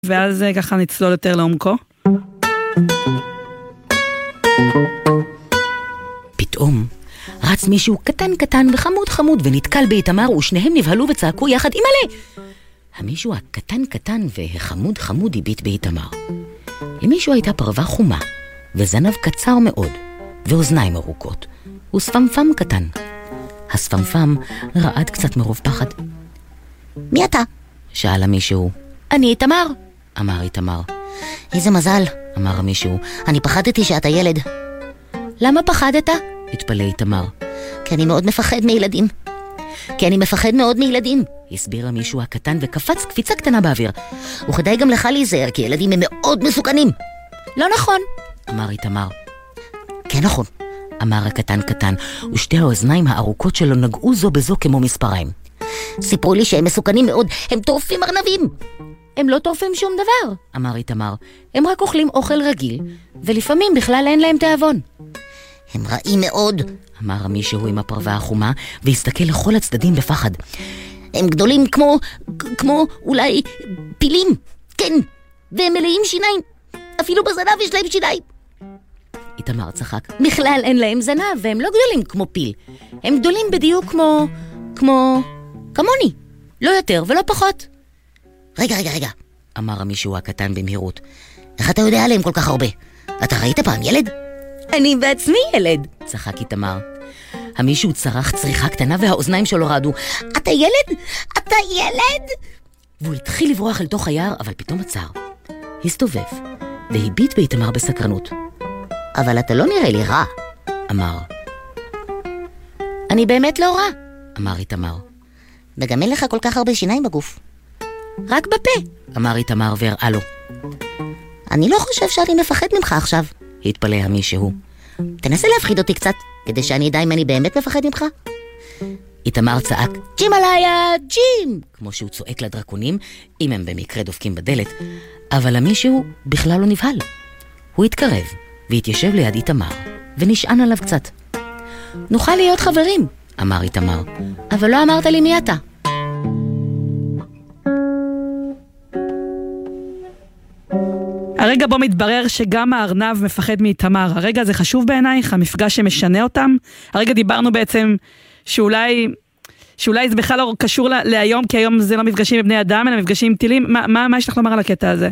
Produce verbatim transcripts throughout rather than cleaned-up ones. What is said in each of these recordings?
ואז ככה נצלול יותר לעומקו. פתאום רץ מישהו קטן קטן וחמוד חמוד ונתקל באיתמר, ושניהם נבהלו וצעקו יחד אימא'לה. המישהו הקטן קטן והחמוד חמוד הביט באיתמר. למישהו הייתה פרווה חומה וזנב קצר מאוד ואוזניים ארוכות וספמפם קטן. הספמפם רעד קצת מרוב פחד. מי אתה? שאל מישהו. אני איתמר, אמר איתמר. איזה מזל, אמר מישהו, אני פחדתי שאתה ילד. למה פחדת? התפלא איתמר. כי אני מאוד מפחד מילדים. כי אני מפחד מאוד מילדים, הסביר מישהו הקטן וקפץ קפיצה קטנה באוויר. וכדאי גם לך להיזהר, כי ילדים הם מאוד מסוכנים. לא נכון, אמר איתמר. כן נכון, אמר הקטן קטן, ושתי האוזניים הארוכות שלו נגעו זו בזו כמו מספריים. סיפרו לי שהם מסוכנים מאוד, הם טורפים ארנבים. הם לא טורפים שום דבר, אמר איתמר. הם רק אוכלים אוכל רגיל, ולפעמים בכלל אין להם תאבון. הם רעים מאוד, אמר מישהו עם הפרווה החומה, והסתכל לכל הצדדים בפחד. הם גדולים כמו, כמו אולי פילים, כן, והם מלאים שיניים. אפילו בזנב יש להם שיניים. איתמר צחק. בכלל אין להם זנב, והם לא גדולים כמו פיל. הם גדולים בדיוק כמו, כמו, כמוני. לא יותר ולא פחות. רגע, רגע, רגע, אמר מישהו הקטן במהירות. איך אתה יודע עליהם כל כך הרבה? אתה ראית פעם ילד? אני בעצמי ילד, צחק איתמר. המישהו צרח צריכה קטנה והאוזניים שלו רעדו. אתה ילד? אתה ילד? והוא התחיל לברוח אל תוך היער, אבל פתאום עצר. הסתובב, והביט באיתמר בסקרנות. אבל אתה לא נראה לי רע, אמר. אני באמת לא רע, אמר איתמר. וגם אין לך כל כך הרבה שיניים בגוף. רק בפה, אמר איתמר והראה לו. אני לא חושב שאני מפחד ממך עכשיו, התפלא המישהו. תנסה להפחיד אותי קצת, כדי שאני אדע אם אני באמת מפחד ממך. איתמר צעק, ג'ים עליה, ג'ים! כמו שהוא צועק לדרקונים, אם הם במקרה דופקים בדלת. אבל המישהו בכלל לא נבהל. הוא התקרב, והתיישב ליד איתמר, ונשען עליו קצת. נוכל להיות חברים, אמר איתמר, אבל לא אמרת לי מי אתה. הרגע בו מתברר שגם הארנב מפחד מאיתמר. הרגע זה חשוב בעינייך, המפגש שמשנה אותם. הרגע דיברנו בעצם שאולי, שאולי זה בכלל לא קשור לה, להיום, כי היום זה לא מפגשים עם בני אדם, אלא מפגשים עם טילים. מה, מה, מה יש לך לומר על הקטע הזה?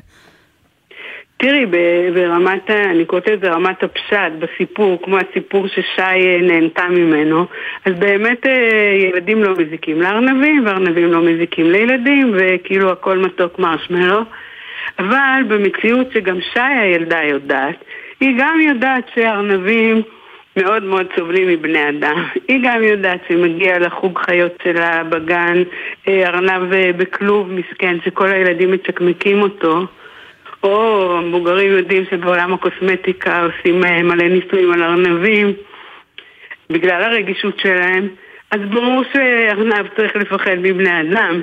תראי, ברמת, אני קוראת את זה רמת הפשט, בסיפור, כמו הסיפור ששי נהנתה ממנו, אז באמת ילדים לא מזיקים לארנבים, וארנבים לא מזיקים לילדים, וכאילו הכל מתוק מרשמלו. אבל במציאות שגם שי הילדה יודעת, היא גם יודעת שהארנבים מאוד מאוד סובלים מבני אדם. היא גם יודעת שמגיע לחוג חיות שלה בגן, ארנב בכלוב מסכן, שכל הילדים מצ'קמקים אותו, או המבוגרים יודעים שבעולם הקוסמטיקה עושים מלא ניסויים על ארנבים, בגלל הרגישות שלהם. אז ברור שארנב צריך לפחד מבני אדם.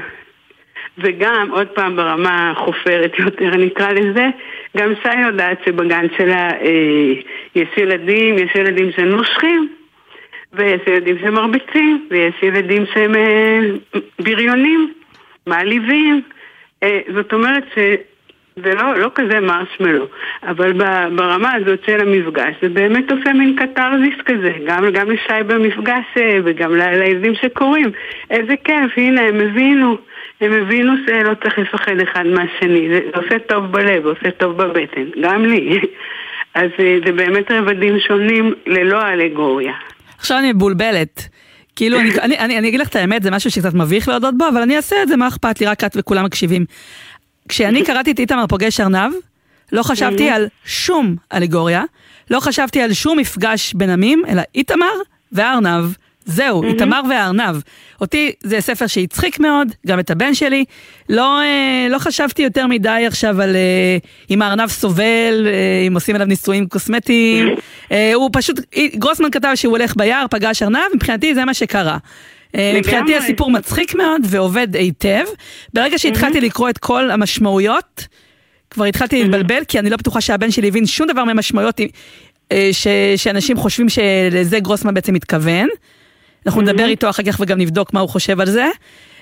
וגם, עוד פעם ברמה חופרת יותר נקרא לזה, גם שי יודעת שבגן שלה אה, יש ילדים, יש ילדים שנושכים, ויש ילדים שמרביצים, ויש ילדים שהם אה, בריונים, מעליבים. אה, זאת אומרת שזה לא, לא כזה מרשמלו, אבל ברמה הזאת של המפגש, זה באמת עושה מין קטרזיס כזה, גם, גם לשי במפגש וגם לילדים שקוראים. איזה כיף, הנה, הם הבינו. הם הבינו שלא צריך לפחד אחד מהשני, זה עושה טוב בלב, עושה טוב בבטן, גם לי. אז זה באמת רבדים שונים ללא אלגוריה. עכשיו אני מבולבלת. כאילו, אני, אני, אני, אני אגיד לך את האמת, זה משהו שקצת מביך להודות בו, אבל אני אעשה את זה, מה אכפת לי, רק את וכולם מקשיבים. כשאני קראתי את איתמר פוגש ארנב, לא חשבתי על שום אלגוריה, לא חשבתי על שום מפגש בין עמים, אלא איתמר וארנב. זהו, mm-hmm. איתמר והארנב. אותי זה ספר שהצחיק מאוד, גם את הבן שלי. לא, אה, לא חשבתי יותר מדי עכשיו על אה, אם הארנב סובל, אה, אם עושים עליו ניסויים קוסמטיים. אה, הוא פשוט, גרוסמן כתב שהוא הולך ביער, פגש ארנב, מבחינתי זה מה שקרה. אה, מבחינתי הסיפור מצחיק מאוד ועובד היטב. ברגע שהתחלתי mm-hmm. לקרוא את כל המשמעויות, כבר התחלתי mm-hmm. להתבלבל, כי אני לא בטוחה שהבן שלי הבין שום דבר מהמשמעויות אה, ש, שאנשים חושבים שלזה גרוסמן בעצם מתכוון. אנחנו נדבר איתו אחר כך וגם נבדוק מה הוא חושב על זה.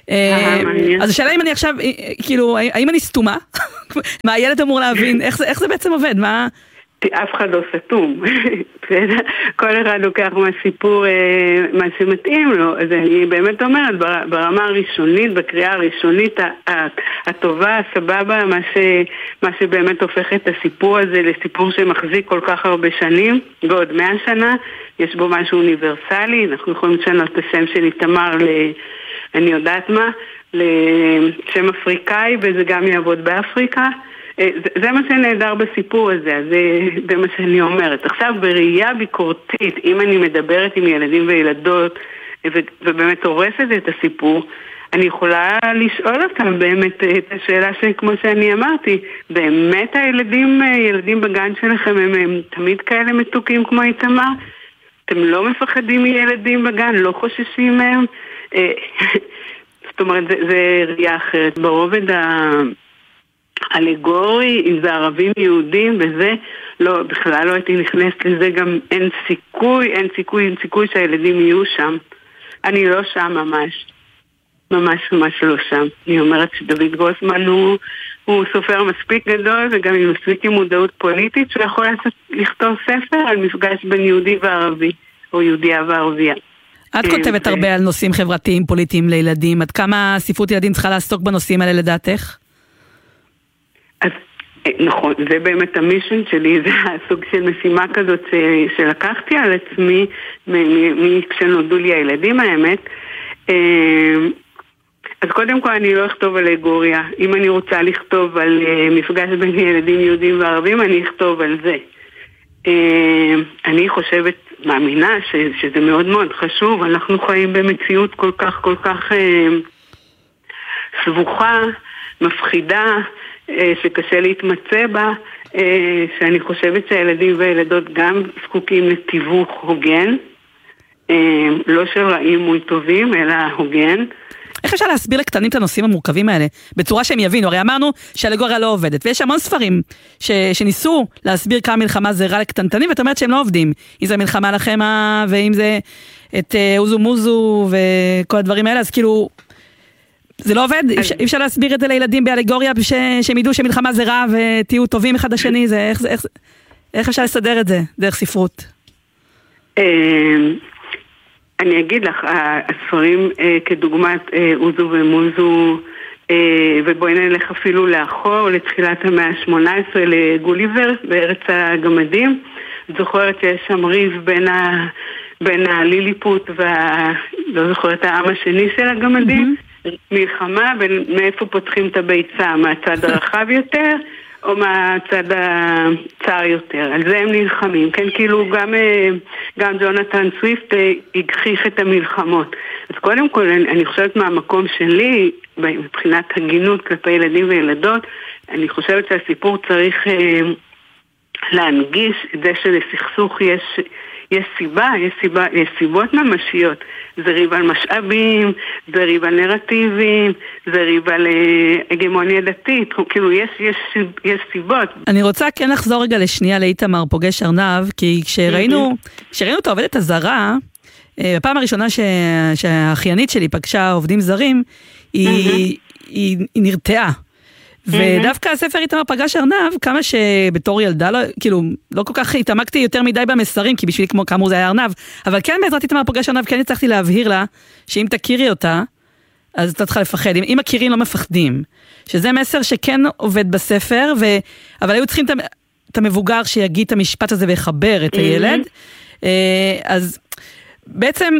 אז השאלה אם אני עכשיו, כאילו, האם אני סתומה? מה הילד אמור להבין? איך זה בעצם עובד? מה... אף אחד לא סתום. כל אחד לוקח מהסיפור מה שמתאים לו. אז אני באמת אומרת, ברמה הראשונית, בקריאה הראשונית הטובה, הסבבה, מה שבאמת הופך את הסיפור הזה לסיפור שמחזיק כל כך הרבה שנים, ועוד מאה שנה, יש בו משהו אוניברסלי. אנחנו יכולים לשנות את השם של איתמר ל... אני יודעת מה, לשם אפריקאי, וזה גם יעבוד באפריקה. זה, זה מה שנהדר בסיפור הזה, זה, זה מה שאני אומרת. עכשיו, בראייה ביקורתית, אם אני מדברת עם ילדים וילדות, ו, ובאמת הורסת את הסיפור, אני יכולה לשאול אותם באמת את השאלה שכמו שאני אמרתי, באמת הילדים, ילדים בגן שלכם הם, הם תמיד כאלה מתוקים כמו איתמר? אתם לא מפחדים מילדים בגן, לא חוששים מהם? זאת אומרת, זה, זה ראייה אחרת. ברובד ה... אלגורי, אם זה ערבים יהודים וזה, לא, בכלל לא הייתי נכנסת לזה, גם אין סיכוי, אין סיכוי, אין סיכוי שהילדים יהיו שם. אני לא שם ממש, ממש ממש לא שם. אני אומרת שדוד גרוסמן הוא, הוא סופר מספיק גדול, וגם עם מספיק עם מודעות פוליטית, שהוא יכול לכתוב ספר על מפגש בין יהודי וערבי, או יהודיה וערבייה. את כותבת הרבה על נושאים חברתיים, פוליטיים לילדים, עד כמה ספרות ילדים צריכה לעסוק בנושאים האלה לדעתך? אז נכון, זה באמת המישן שלי, זה הסוג של משימה כזאת שלקחתי על עצמי כשנולדו לי הילדים האמת. אז קודם כל אני לא אכתוב על אלגוריה. אם אני רוצה לכתוב על מפגש בין ילדים יהודים וערבים, אני אכתוב על זה. אני חושבת, מאמינה שזה מאוד מאוד חשוב. אנחנו חיים במציאות כל כך כל כך סבוכה, מפחידה, שקשה להתמצא בה, שאני חושבת שהילדים וילדות גם זקוקים לתיווך הוגן, לא של רעים מול טובים, אלא הוגן. איך אפשר להסביר לקטנים את הנושאים המורכבים האלה, בצורה שהם יבינו? הרי אמרנו שהאלגוריה לא עובדת, ויש המון ספרים ש... שניסו להסביר כמה מלחמה זה רע לקטנטנים, ואת אומרת שהם לא עובדים. אם זה מלחמה לחמה, ואם זה את אוזו מוזו, וכל הדברים האלה, אז כאילו... זה לא עובד? אי אפשר להסביר את זה לילדים באלגוריה שהם ידעו שמלחמה זה רע ותהיו טובים אחד לשני? איך אפשר לסדר את זה דרך ספרות? אני אגיד לך, הספרים כדוגמת אוזו ומוזו, ובואי נלך אפילו לאחור, לתחילת המאה ה-שמונה עשרה לגוליבר בארץ הגמדים, זוכרת שיש שם ריב בין הליליפוט ולא זוכרת העם השני של הגמדים, מלחמה בין מאיפה פותחים את הביצה, מהצד הרחב יותר או מהצד הצער יותר. על זה הם נלחמים. כן, כאילו גם, גם ג'ונתן סוויפט הגחיך את המלחמות. אז קודם כל אני חושבת מהמקום שלי, מבחינת הגינות כלפי ילדים וילדות, אני חושבת שהסיפור צריך להנגיש את זה שלסכסוך יש... יש סיבה, יש סיבה, יש סיבות ממשיות. זה ריב על משאבים, זה ריב על נרטיבים, זה ריב על הגמוניה דתית. כאילו, יש, יש, יש סיבות. אני רוצה כן לחזור רגע לשנייה לאיתמר פוגש ארנב, כי כשראינו, כשראינו את העובדת הזרה, בפעם הראשונה ש, שהאחיינית שלי פגשה עובדים זרים, היא, היא, היא, היא נרתעה. ודווקא הספר איתמר פגש ארנב, כמה שבתור ילדה, לא, כאילו, לא כל כך התעמקתי יותר מדי במסרים, כי בשבילי כמו כאמור זה היה ארנב, אבל כן בעזרת איתמר פגש ארנב, כן הצלחתי להבהיר לה, שאם תכירי אותה, אז אתה צריכה לפחד. אם, אם מכירים לא מפחדים. שזה מסר שכן עובד בספר, ו... אבל היו צריכים את המבוגר שיגיד את המשפט הזה ויחבר את הילד. אז בעצם,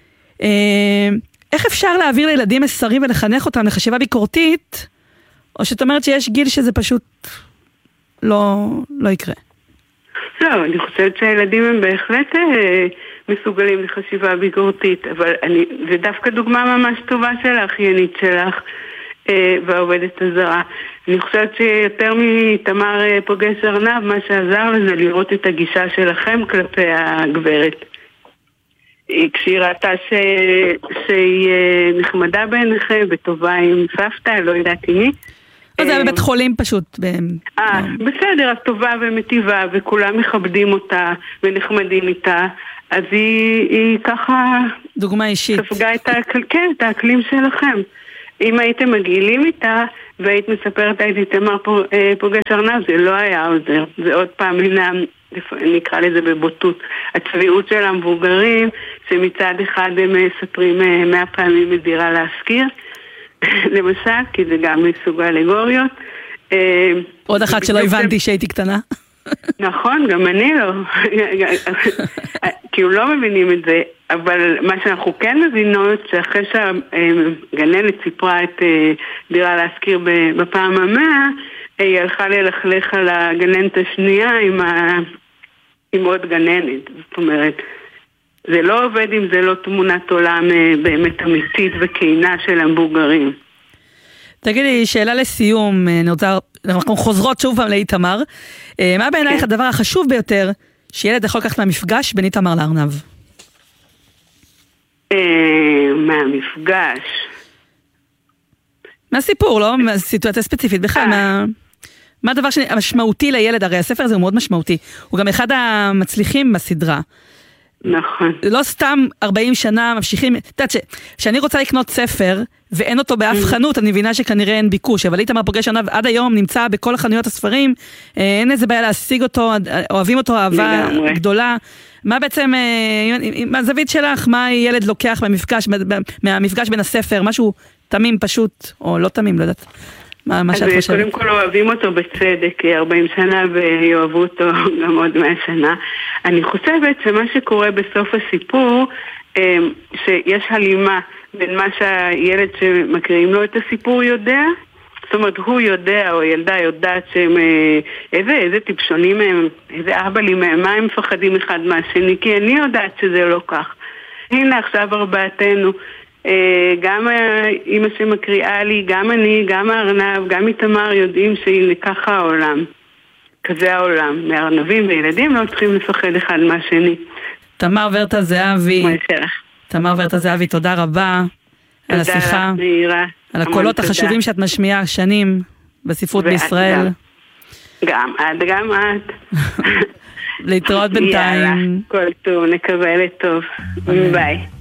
איך אפשר להעביר לילדים מסרים ולחנך אותם לחשיבה ביקורתית, או שאת אומרת שיש גיל שזה פשוט לא, לא יקרה? לא, אני חושבת שהילדים הם בהחלט אה, מסוגלים לחשיבה ביקורתית, אבל אני, זה דווקא דוגמה ממש טובה של האחיינית שלך אה, והעובדת הזרה. אני חושבת שיותר מתמר אה, פוגש ארנב, מה שעזר לזה לראות את הגישה שלכם כלפי הגברת. כשהיא ראתה ש... שהיא נחמדה בעיניכם וטובה עם סבתא, לא יודעת מי. אז זה היה בבית חולים פשוט. אה, בסדר, אז טובה ומטיבה, וכולם מכבדים אותה ונחמדים איתה, אז היא, היא ככה... דוגמה אישית. ספגה את האקל... כן, את האקלים שלכם. אם הייתם מגעילים איתה והיית מספרת הייתי איתמר פוגש ארנב, זה לא היה עוזר. זה עוד פעם, הנה, נקרא לזה בבוטות, הצביעות של המבוגרים, שמצד אחד הם מספרים מאה פעמים את דירה להשכיר, למשל, כי זה גם מסוג האלגוריות. עוד אחת שלא הבנתי שהייתי קטנה. נכון, גם אני לא. כי הוא לא מבינים את זה, אבל מה שאנחנו כן מבינות, שאחרי שהגננת סיפרה את דירה להשכיר בפעם המאה, היא הלכה ללכלך על הגננת השנייה עם, ה... עם עוד גננת. זאת אומרת, זה לא עובד אם זה לא תמונת עולם באמת אמיתית וכינה של המבוגרים. תגידי, שאלה לסיום, אנחנו חוזרות שוב פעם לאיתמר. מה בעינייך הדבר החשוב ביותר שילד יכול לקחת מהמפגש בין איתמר לארנב? מהמפגש? מהסיפור, לא? מהסיטואציה ספציפית. בכלל, מה הדבר המשמעותי לילד? הרי הספר הזה הוא מאוד משמעותי. הוא גם אחד המצליחים בסדרה. נכון. לא סתם ארבעים שנה ממשיכים, את יודעת שאני רוצה לקנות ספר ואין אותו באף חנות, אני מבינה שכנראה אין ביקוש, אבל איתמר פוגש ארנב עד היום נמצא בכל החנויות הספרים, אין איזה בעיה להשיג אותו, אוהבים אותו אהבה גדולה. מה בעצם, מהזווית שלך, מה ילד לוקח מהמפגש, מהמפגש בין הספר, משהו תמים פשוט, או לא תמים, לא יודעת. מה, מה שאת חושבת? קודם כל אוהבים אותו בצדק, ארבעים שנה ויאהבו אותו גם עוד מאה שנה. אני חושבת שמה שקורה בסוף הסיפור, שיש הלימה בין מה שהילד שמקריאים לו את הסיפור יודע, זאת אומרת הוא יודע או ילדה יודעת שהם איזה, איזה טיפשונים הם, איזה אהבלים הם, מה הם מפחדים אחד מהשני, כי אני יודעת שזה לא כך. הנה עכשיו ארבעתנו, גם אמא שמקריאה לי, גם אני, גם הארנב, גם איתמר יודעים שהנה ככה העולם. כזה העולם. מארנבים וילדים לא צריכים לפחד אחד מהשני. תמר ורטה זהבי. תמר ורטה זהבי, תודה רבה על השיחה. על הקולות החשובים שאת משמיעה שנים בספרות בישראל. גם את, גם את. להתראות בינתיים. יאללה, כל טוב, נקבל את טוב. ביי.